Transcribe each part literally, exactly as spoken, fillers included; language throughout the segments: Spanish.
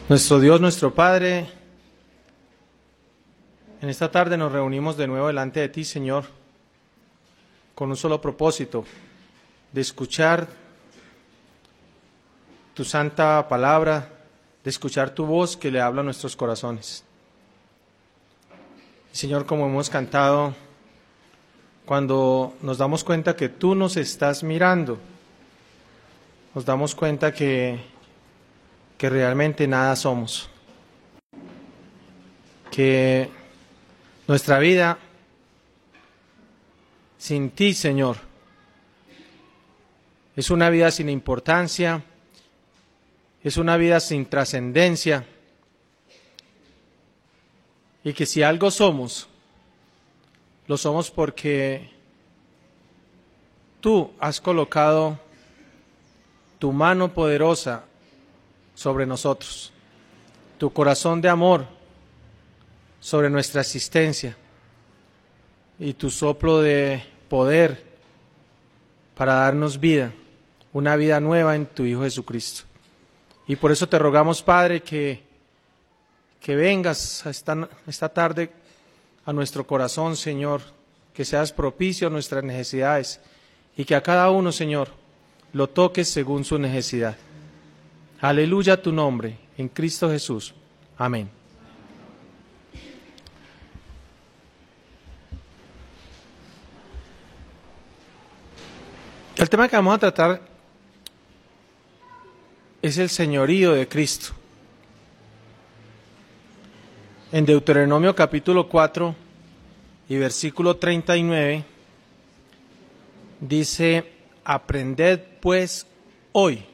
Nuestro Dios, nuestro Padre, en esta tarde nos reunimos de nuevo delante de ti, Señor, con un solo propósito, de escuchar tu santa palabra, de escuchar tu voz que le habla a nuestros corazones. Señor, como hemos cantado, cuando nos damos cuenta que tú nos estás mirando, nos damos cuenta que que realmente nada somos, que nuestra vida sin ti, Señor, es una vida sin importancia, es una vida sin trascendencia, y que si algo somos, lo somos porque tú has colocado tu mano poderosa sobre nosotros, tu corazón de amor sobre nuestra existencia y tu soplo de poder para darnos vida, una vida nueva en tu Hijo Jesucristo. Y por eso te rogamos, Padre, que, que vengas a esta, esta tarde a nuestro corazón, Señor, que seas propicio a nuestras necesidades y que a cada uno, Señor, lo toques según su necesidad. Aleluya a tu nombre, en Cristo Jesús. Amén. El tema que vamos a tratar es el señorío de Cristo. En Deuteronomio capítulo cuatro y versículo treinta y nueve dice: aprended pues hoy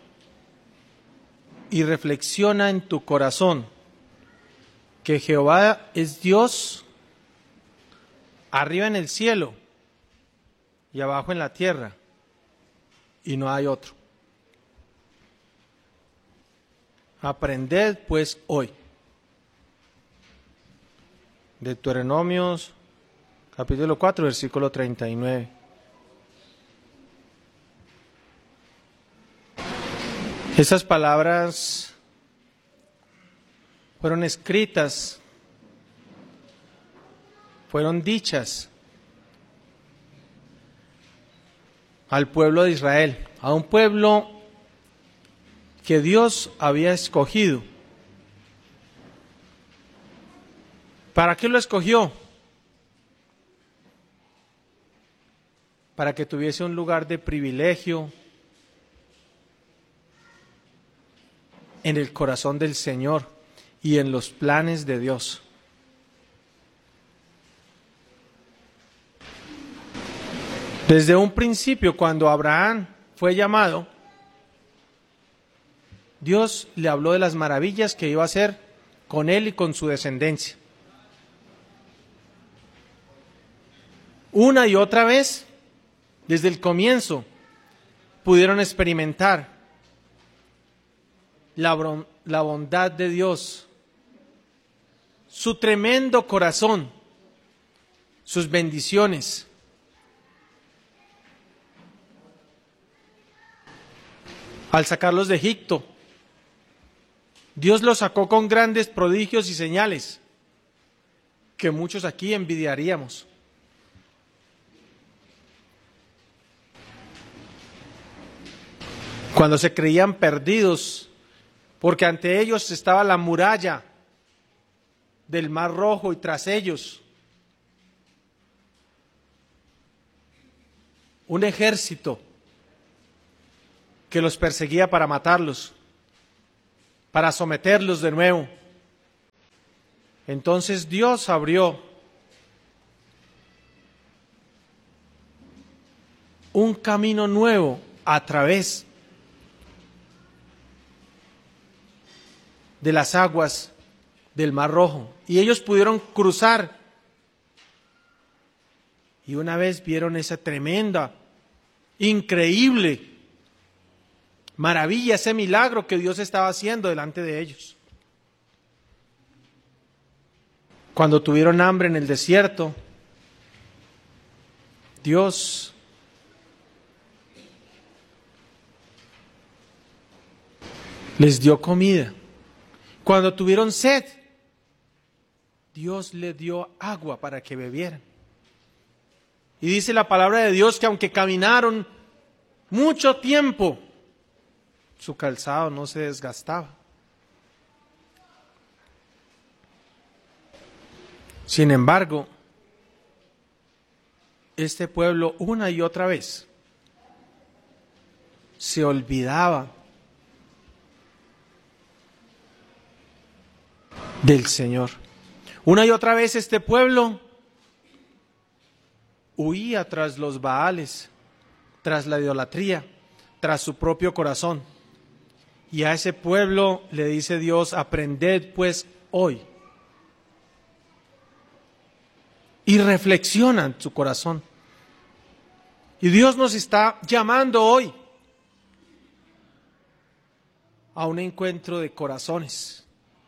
y reflexiona en tu corazón que Jehová es Dios arriba en el cielo y abajo en la tierra, y no hay otro. Aprended pues hoy. Deuteronomios capítulo cuatro, versículo treinta y nueve. Esas palabras fueron escritas, fueron dichas al pueblo de Israel, a un pueblo que Dios había escogido. ¿Para qué lo escogió? Para que tuviese un lugar de privilegio en el corazón del Señor y en los planes de Dios. Desde un principio, cuando Abraham fue llamado, Dios le habló de las maravillas que iba a hacer con él y con su descendencia. Una y otra vez, desde el comienzo, pudieron experimentar La, la bondad de Dios, su tremendo corazón, sus bendiciones. Al sacarlos de Egipto, Dios los sacó con grandes prodigios y señales que muchos aquí envidiaríamos. Cuando se creían perdidos, porque ante ellos estaba la muralla del Mar Rojo y tras ellos un ejército que los perseguía para matarlos, para someterlos de nuevo. Entonces Dios abrió un camino nuevo a través de las aguas del Mar Rojo, y ellos pudieron cruzar, y una vez vieron esa tremenda, increíble maravilla, ese milagro que Dios estaba haciendo delante de ellos. Cuando tuvieron hambre en el desierto, Dios les dio comida. Cuando tuvieron sed, Dios les dio agua para que bebieran. Y dice la palabra de Dios que aunque caminaron mucho tiempo, su calzado no se desgastaba. Sin embargo, este pueblo una y otra vez se olvidaba del Señor. Una y otra vez este pueblo huía tras los Baales, tras la idolatría, tras su propio corazón. Y a ese pueblo le dice Dios: aprended pues hoy. Y reflexionan su corazón. Y Dios nos está llamando hoy a un encuentro de corazones,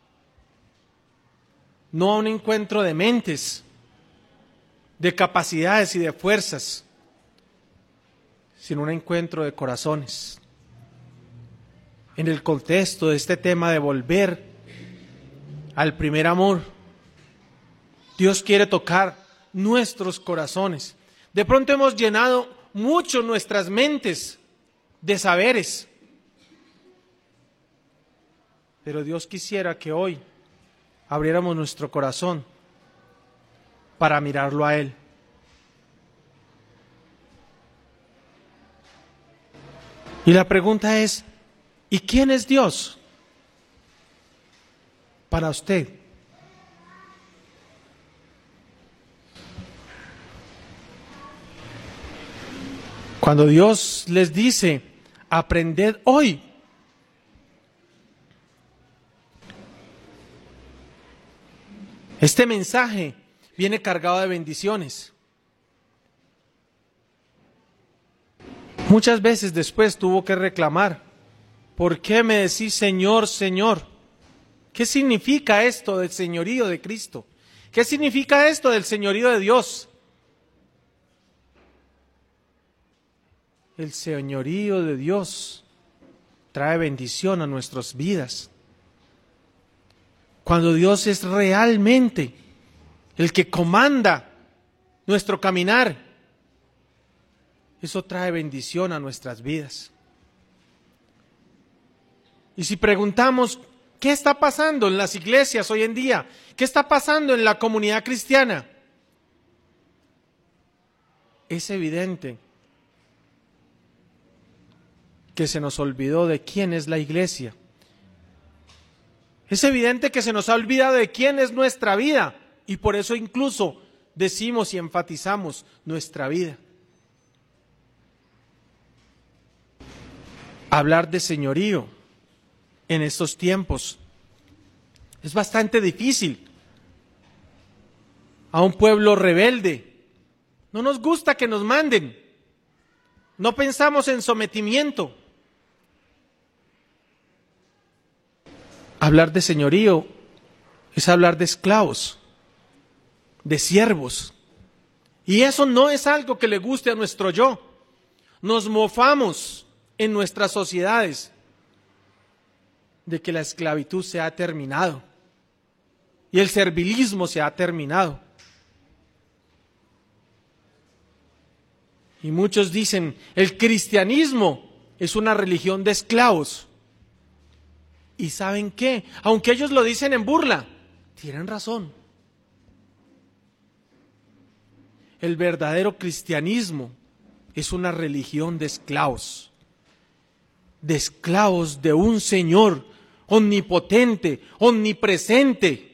no a un encuentro de mentes, de capacidades y de fuerzas, sino un encuentro de corazones. En el contexto de este tema de volver al primer amor, Dios quiere tocar nuestros corazones. De pronto hemos llenado mucho nuestras mentes de saberes, pero Dios quisiera que hoy abriéramos nuestro corazón para mirarlo a Él. Y la pregunta es: ¿y quién es Dios para usted? Cuando Dios les dice: aprended hoy, este mensaje viene cargado de bendiciones. Muchas veces después tuvo que reclamar: ¿por qué me decís Señor, Señor? ¿Qué significa esto del señorío de Cristo? ¿Qué significa esto del señorío de Dios? El señorío de Dios trae bendición a nuestras vidas. Cuando Dios es realmente el que comanda nuestro caminar, eso trae bendición a nuestras vidas. Y si preguntamos, ¿qué está pasando en las iglesias hoy en día? ¿Qué está pasando en la comunidad cristiana? Es evidente que se nos olvidó de quién es la iglesia. Es evidente que se nos ha olvidado de quién es nuestra vida, y por eso incluso decimos y enfatizamos nuestra vida. Hablar de señorío en estos tiempos es bastante difícil. A un pueblo rebelde no nos gusta que nos manden, no pensamos en sometimiento. Hablar de señorío es hablar de esclavos, de siervos, y eso no es algo que le guste a nuestro yo. Nos mofamos en nuestras sociedades de que la esclavitud se ha terminado y el servilismo se ha terminado. Y muchos dicen: el cristianismo es una religión de esclavos. ¿Y saben qué? Aunque ellos lo dicen en burla, tienen razón. El verdadero cristianismo es una religión de esclavos, de esclavos de un Señor omnipotente, omnipresente,